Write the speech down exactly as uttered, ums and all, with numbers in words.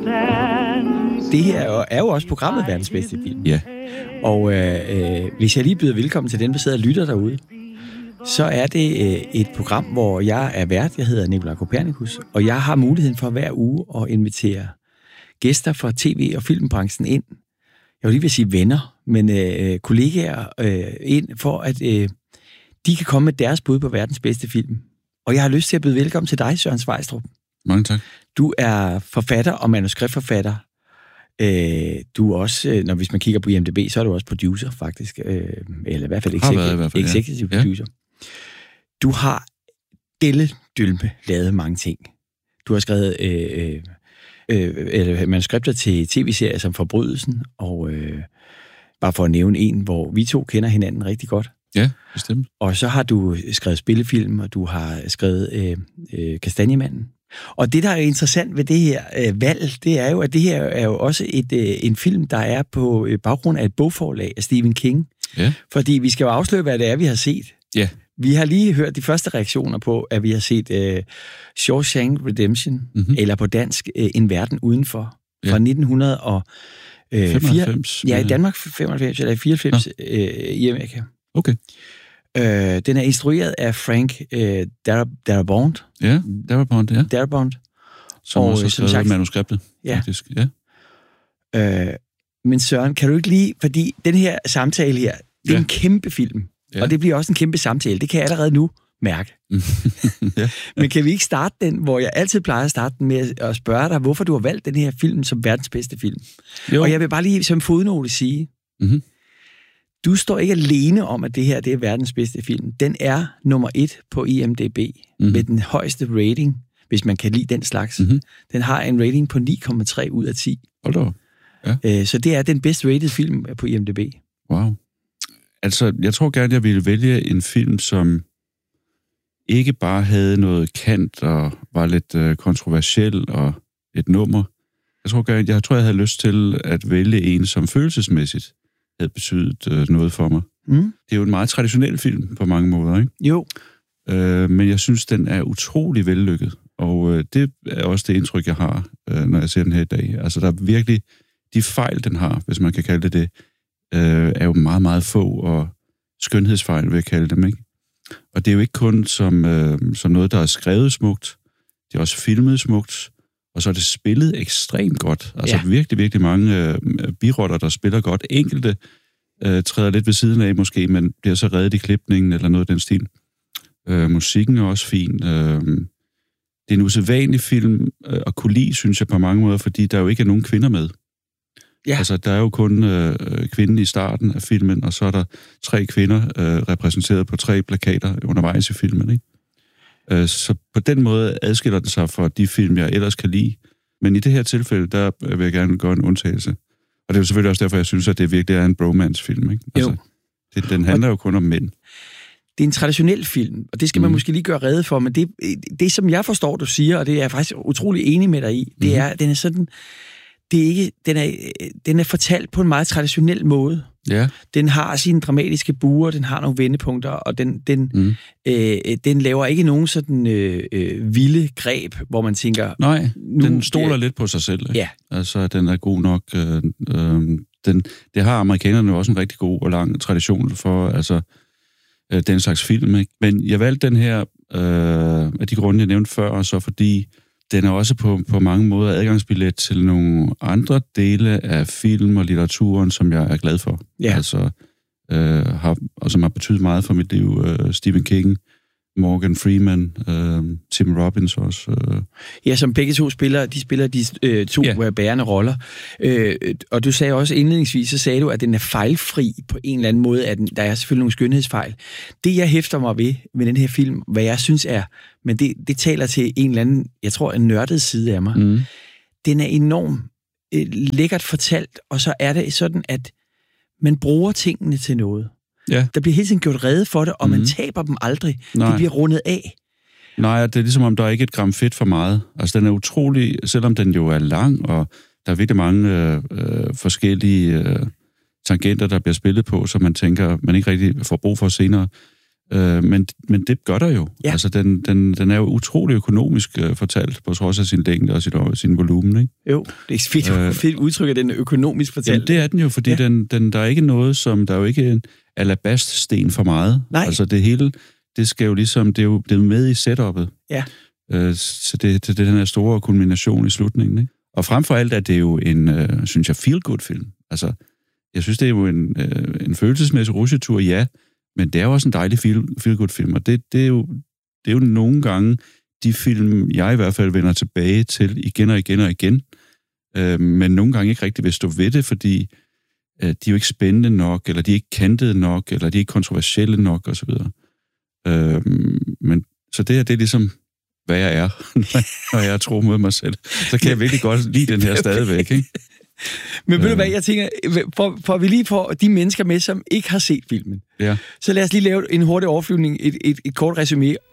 Det her er jo, er jo også programmet Verdens Bedste Film. Ja. Og øh, øh, hvis jeg lige byder velkommen til den, der sidder og lytter derude, så er det øh, et program, hvor jeg er vært. Jeg hedder Nikolaj Kopernikus, og jeg har muligheden for hver uge at invitere gæster fra tv- og filmbranchen ind. Jeg vil lige vil sige venner, men øh, kollegaer øh, ind, for at øh, de kan komme med deres bud på verdens bedste film. Og jeg har lyst til at byde velkommen til dig, Søren Sveistrup. Mange tak. Du er forfatter og manuskriptforfatter. Øh, du er også, øh, når hvis man kigger på I M D B, så er du også producer, faktisk. Øh, eller i hvert fald executive, i hvert fald, executive ja. producer. Du har delle-dylme lavet mange ting. Du har skrevet øh, øh, eller manuskripter til tv-serier som Forbrydelsen, og øh, bare for at nævne en, hvor vi to kender hinanden rigtig godt. Ja, bestemt. Og så har du skrevet spillefilm, og du har skrevet øh, øh, Kastanjemanden. Og det, der er interessant ved det her øh, valg, det er jo, at det her er jo også et, øh, en film, der er på øh, baggrund af et bogforlag af Stephen King. Ja. Fordi vi skal jo afsløre, hvad det er, vi har set. Ja. Vi har lige hørt de første reaktioner på, at vi har set øh, Shawshank Redemption, mm-hmm. eller på dansk, øh, En verden udenfor, ja. Fra nitten femoghalvfems. Ja, i Danmark femoghalvfems, eller fireoghalvfems øh, i Amerika. Okay. Øh, den er instrueret af Frank øh, Darabont. Ja, Darabont, ja. Darabont. Som og, også har skrevet sagt, manuskriptet, ja. faktisk. Ja. Øh, men Søren, kan du ikke lige... Fordi den her samtale her, det er ja. en kæmpe film. Ja. Og det bliver også en kæmpe samtale. Det kan jeg allerede nu mærke. ja. Men kan vi ikke starte den, hvor jeg altid plejer at starte den med at spørge dig, hvorfor du har valgt den her film som verdens bedste film? Jo. Og jeg vil bare lige som fodnote sige... Mm-hmm. Du står ikke alene om, at det her det er verdens bedste film. Den er nummer et på I M D B mm-hmm. med den højeste rating, hvis man kan lide den slags. Mm-hmm. Den har en rating på ni komma tre ud af ti. Hold da. Ja. Så det er den bedst rated film på I M D B. Wow. Altså, jeg tror gerne, jeg ville vælge en film, som ikke bare havde noget kant og var lidt øh, kontroversiel og et nummer. Jeg tror gerne, jeg tror, jeg havde lyst til at vælge en, som følelsesmæssigt havde betydet øh, noget for mig. Mm. Det er jo en meget traditionel film på mange måder, ikke? Jo. Øh, men jeg synes, den er utrolig vellykket, og øh, det er også det indtryk, jeg har, øh, når jeg ser den her i dag. Altså, der er virkelig... De fejl, den har, hvis man kan kalde det det, øh, er jo meget, meget få, og skønhedsfejl, vil jeg kalde dem, ikke? Og det er jo ikke kun som, øh, som noget, der er skrevet smukt, det er også filmet smukt, og så er det spillet ekstremt godt. Altså ja. virkelig, virkelig mange øh, biroller, der spiller godt. Enkelte øh, træder lidt ved siden af måske, men bliver så reddet i klipningen eller noget af den stil. Øh, musikken er også fin. Øh, det er en usædvanlig film øh, at kunne lide, synes jeg, på mange måder, fordi der jo ikke er nogen kvinder med. Ja. Altså, der er jo kun øh, kvinden i starten af filmen, og så er der tre kvinder øh, repræsenteret på tre plakater undervejs i filmen, ikke? Så på den måde adskiller den sig fra de film, jeg ellers kan lide. Men i det her tilfælde, der vil jeg gerne gøre en undtagelse. Og det er jo selvfølgelig også derfor, jeg synes, at det virkelig er en bromance-film, ikke? Altså, det, den handler jo kun om mænd. Det er en traditionel film, og det skal man mm. måske lige gøre rede for, men det, det, som jeg forstår, du siger, og det er jeg faktisk utrolig enig med dig i, det mm. er, den er sådan... Det er ikke, den, er, den er fortalt på en meget traditionel måde. Ja. Den har sine dramatiske buer, den har nogle vendepunkter, og den, den, mm. øh, den laver ikke nogen sådan øh, øh, vilde greb, hvor man tænker... Nej, nu, den stoler øh, lidt på sig selv. Ikke? Ja. Altså, den er god nok. Øh, øh, den, det har amerikanerne også en rigtig god og lang tradition for, altså øh, den slags film. Ikke? Men jeg valgte den her øh, af de grunde, jeg nævnte før, og så fordi... Den er også på, på mange måder adgangsbillet til nogle andre dele af film og litteraturen, som jeg er glad for. Ja. Altså, øh, har, og som har betydet meget for mit liv. Øh, Stephen King, Morgan Freeman, øh, Tim Robbins også. Øh. Ja, som begge to spiller, de spiller de øh, to ja. bærende roller. Øh, og du sagde også indledningsvis, så sagde du, at den er fejlfri på en eller anden måde. At den, der er selvfølgelig nogle skønhedsfejl. Det, jeg hæfter mig ved med den her film, hvad jeg synes er, men det, det taler til en eller anden, jeg tror, en nørdet side af mig. Mm. Den er enormt øh, lækkert fortalt, og så er det sådan, at man bruger tingene til noget. Ja. Der bliver hele tiden gjort rede for det, og mm. man taber dem aldrig. Nej. Det bliver rundet af. Nej, det er ligesom, om der er ikke et gram fedt for meget. Altså, den er utrolig, selvom den jo er lang, og der er virkelig mange øh, øh, forskellige øh, tangenter, der bliver spillet på, så man tænker, man ikke rigtig får brug for senere. Øh, men, men det gør der jo. Ja. Altså, den, den, den er jo utrolig økonomisk øh, fortalt, på trods af sin længde og sin, sin volumen, ikke? Jo, det er fedt, øh, fedt udtryk, at den er økonomisk fortalt. Jamen, det er den jo, fordi ja. den, den, der er ikke noget, som... Der er jo ikke en alabaststen for meget. Nej. Altså, det hele, det skal jo ligesom... Det er jo det er med i setup'et. Ja. Øh, så det, det, det er den her store kulmination i slutningen, ikke? Og frem for alt er det jo en, øh, synes jeg, feel-good-film. Altså, jeg synes, det er jo en, øh, en følelsesmæssig rusjetur, ja, men det er jo også en dejlig feel, feel-good-film, og det, det, er jo, det er jo nogle gange de film, jeg i hvert fald vender tilbage til igen og igen og igen, øh, men nogle gange ikke rigtig vil stå ved det, fordi øh, de er jo ikke spændende nok, eller de er ikke kantede nok, eller de er ikke kontroversielle nok, osv. Øh, men så det her, det er ligesom... hvad jeg er, når jeg er tro mod mig selv. Så kan jeg virkelig godt lide den her stadigvæk, ikke? Men ved du hvad, jeg tænker, for, for vi lige får de mennesker med, som ikke har set filmen, ja. så lad os lige lave en hurtig overflyvning, et, et, et kort resumé